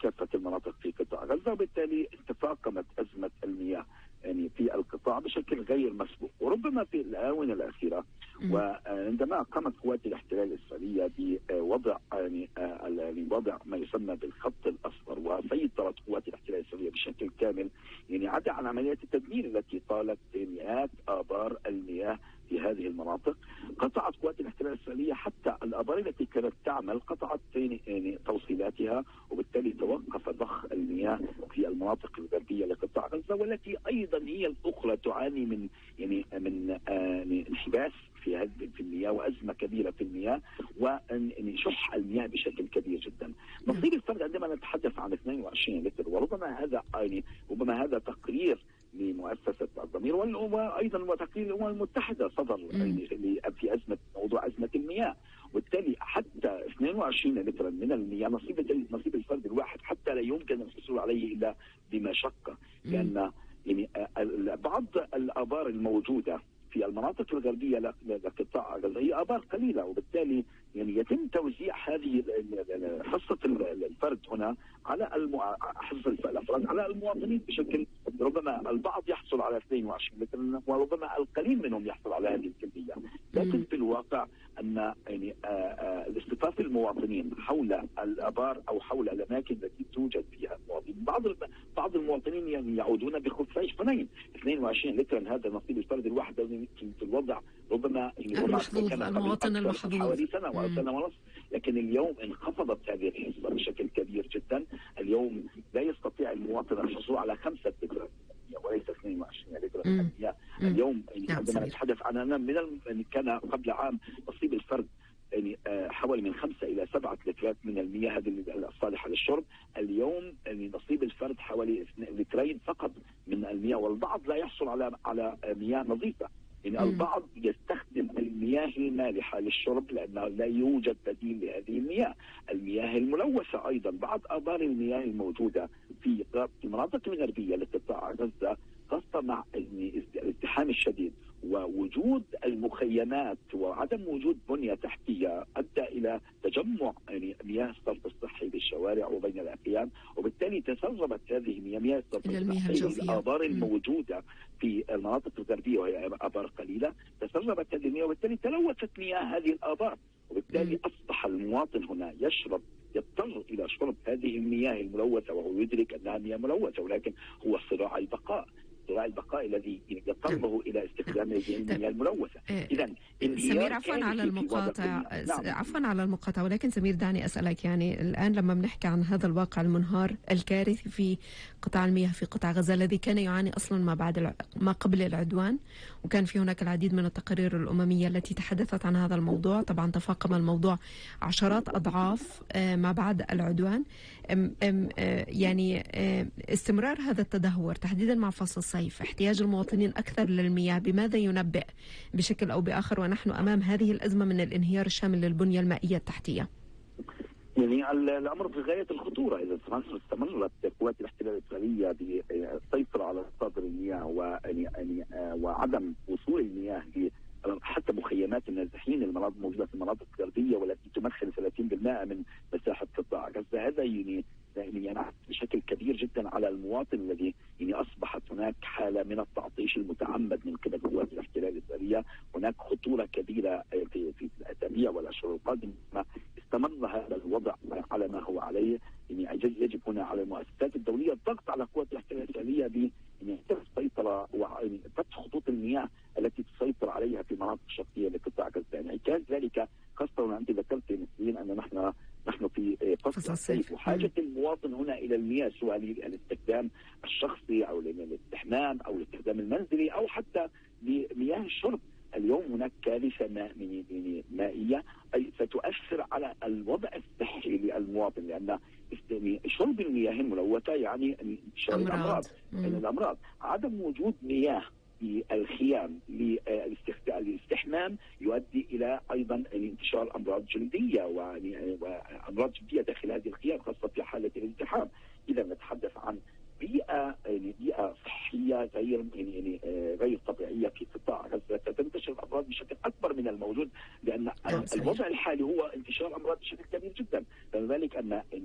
كافة المناطق في قطاع غزة، وبالتالي تفاقمت أزمة المياه يعني في القطاع بشكل غير مسبوق. وربما في الآونة الأخيرة وعندما قامت قوات الاحتلال الإسرائيلية بوضع يعني وضع ما يسمى بالخط الأصفر، وسيطرت قوات الاحتلال الإسرائيلية بشكل كامل يعني عدا عن عمليات التدمير التي طالت مئات آبار المياه في هذه المناطق. قطعت قوات الاحتلال الإسرائيلية حتى الآبار التي كانت تعمل، قطعت يعني توصيلاتها، وبالتالي توقف ضخ المياه في المناطق الغربية لقطاع غزة، والتي أيضا هي الأخرى تعاني من من انحباس في المياه وأزمة كبيرة في المياه وشح المياه بشكل كبير جدا. نصيب الفرد عندما نتحدث عن 22 لتر، وربما هذا ربما هذا تقرير لمؤسسة الضمير وأيضا تقرير الأمم المتحدة صدر في موضوع أزمة المياه، وبالتالي حتى 22 لترا من المياه نصيب الفرد الواحد حتى لا يمكن الحصول عليه إلا بمشقة، لأن يعني بعض الآبار الموجودة في المناطق الغربية لقطاع غزة هي آبار قليلة، وبالتالي يعني يتم توزيع هذه حصة الفرد هنا على حصة الأفراد على المواطنين بشكل، ربما البعض يحصل على 22 لتر وربما القليل منهم يحصل على هذه الكمية. لكن في الواقع أن يعني الاصطفاف المواطنين حول الآبار أو حول الأماكن التي توجد فيها المواطنين، بعض المواطنين يعني يعودون بخفاش فنين. 22 لترا هذا نصيب الفرد الواحد في الوضع ربما المحظوظ، المواطن المحظوظ حوالي سنة سنة ونصف، لكن اليوم انخفضت هذه الحصة بشكل كبير جدا. اليوم لا يستطيع المواطن الحصول على 5 لتر وليس 22 لتر من المياه. اليوم عندما نتحدث عن كان قبل عام نصيب الفرد يعني حوالي من 5 إلى 7 لترات من المياه هذه الصالحة للشرب. اليوم يعني نصيب الفرد حوالي 2 لترين فقط من المياه، والبعض لا يحصل على مياه نظيفة. يعني البعض يستخدم المياه المالحة للشرب لأنه لا يوجد بديل لهذه المياه. المياه الملوثة أيضا، بعض آبار المياه الموجودة في المناطق الغربية لقطاع غزة، خاصة مع الازدحام الشديد ووجود المخيمات وعدم وجود بنية تحتية، أدى إلى تجمع يعني مياه الصرف الصحي بالشوارع وبين الأخيام، وبالتالي تسربت هذه مياه الصرف الصحي الآبار الموجودة في المناطق الغربية وهي آبار قليلة، تسربت هذه المياه وبالتالي تلوثت مياه هذه الآبار، وبالتالي أصبح المواطن هنا يضطر إلى شرب هذه المياه الملوثة وهو يدرك أنها مياه ملوثة، ولكن هو صراع البقاء الذي يضطره الى استخدام المياه الملوثه. اذا سمير، عفوا على المقاطعه، ولكن سمير دعني اسالك، يعني الان لما بنحكي عن هذا الواقع المنهار الكارثي في قطاع المياه في قطاع غزه الذي كان يعاني اصلا ما قبل العدوان، وكان في هناك العديد من التقارير الامميه التي تحدثت عن هذا الموضوع، طبعا تفاقم الموضوع عشرات اضعاف ما بعد العدوان. يعني استمرار هذا التدهور تحديدا مع فصل الصيف، احتياج المواطنين أكثر للمياه، بماذا ينبئ بشكل أو بآخر ونحن أمام هذه الأزمة من الانهيار الشامل للبنية المائية التحتية؟ يعني الأمر في غاية الخطورة إذا استمرت قوات الاحتلال الإسرائيلية بالسيطرة على مصادر المياه وعدم وصول المياه حتى مخيمات النازحين الموجودة في المناطق الغربية والتي تمثل 30% من مساحة قطاع غزة. هذا يعني بشكل كبير جدا على المواطن الذي يعني أصبحت هناك حالة من التعطيش المتعمد من قبل قوات الاحتلال الإسرائيلية. هناك خطورة كبيرة في الأسابيع والأشهر القادمة استمر هذا الوضع على ما هو عليه. يعني يجب هنا على المؤسسات الدولية الضغط على قوات الاحتلال الإسرائيلية السيطرة وفتح خطوط المياه التي تسيطر عليها في المناطق الشرقية لقطاع غزة. يعني كان ذلك خاصة وأنت ذكرت مثلين أن نحن في فصل الصيف، وحاجة المواطن هنا إلى المياه سواء للاستخدام الشخصي أو للاستحمام أو الاستخدام المنزلي أو حتى لمياه الشرب. اليوم هناك كارثة مائية ستؤثر على الوضع الصحي للمواطن، لأن شرب المياه الملوثة يعني الأمراض. عدم وجود مياه في الخيام للاستحمام يؤدي إلى أيضا انتشار أمراض جلدية وأمراض جلدية داخل هذه الخيام خاصة في حالة الازدحام. إذا نتحدث عن بيئة صحية غير طبيعية في قطاع غزة، ستنتشر الأمراض بشكل أكبر من الموجود، لأن الوضع الحالي هو انتشار أمراض بشكل كبير جدا. فلذلك أن